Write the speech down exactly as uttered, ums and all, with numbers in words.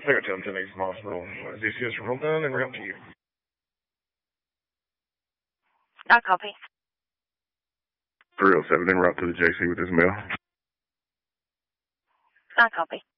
I got ten ten East Hospital. D C S from done and we're up to you. I copy. three oh seven, en route to the J C with this mail. I copy.